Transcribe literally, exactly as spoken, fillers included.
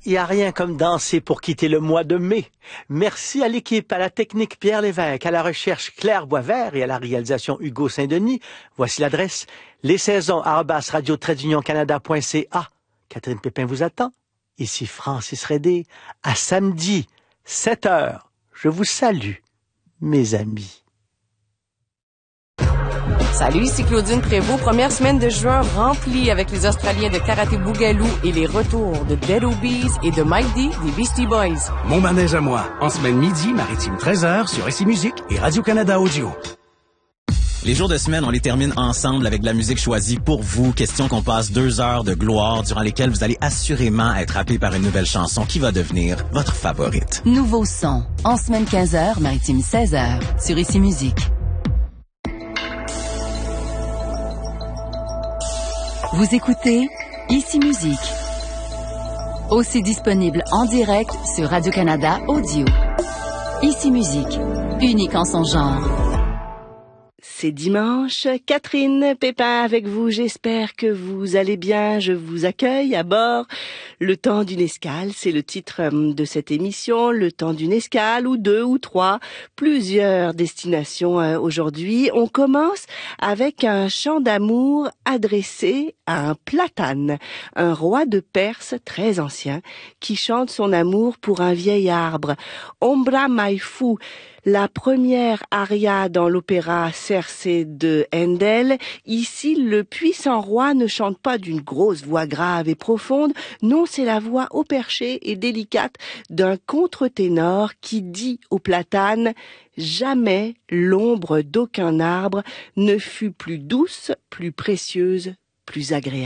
il n'y a rien comme danser pour quitter le mois de mai. Merci à l'équipe, à la technique Pierre Lévesque, à la recherche Claire Boisvert et à la réalisation Hugo Saint-Denis. Voici l'adresse les saisons arobase radio trait union canada point c a. Catherine Pépin vous attend. Ici Francis Redé. À samedi, sept heures. Je vous salue, mes amis. Salut, ici Claudine Prévost. Première semaine de juin remplie avec les Australiens de Karaté Bougalou et les retours de Dead Obies et de Mike D des Beastie Boys. Mon manège à moi, en semaine midi, maritime treize heures sur Ici Musique et Radio-Canada Audio. Les jours de semaine, on les termine ensemble avec de la musique choisie pour vous. Question qu'on passe deux heures de gloire durant lesquelles vous allez assurément être happé par une nouvelle chanson qui va devenir votre favorite. Nouveau son, en semaine quinze heures, maritime seize heures sur Ici Musique. Vous écoutez Ici Musique. Aussi disponible en direct sur Radio-Canada Audio. Ici Musique, unique en son genre. C'est dimanche, Catherine Pépin avec vous, j'espère que vous allez bien, je vous accueille à bord. Le temps d'une escale, c'est le titre de cette émission, le temps d'une escale, ou deux ou trois, plusieurs destinations aujourd'hui. On commence avec un chant d'amour adressé à un platane, un roi de Perse très ancien qui chante son amour pour un vieil arbre. Ombra Maifu, la première aria dans l'opéra Circé de Handel. Ici, le puissant roi ne chante pas d'une grosse voix grave et profonde. Non, c'est la voix haut perchée et délicate d'un contre-ténor qui dit au platane « Jamais l'ombre d'aucun arbre ne fut plus douce, plus précieuse, plus agréable ».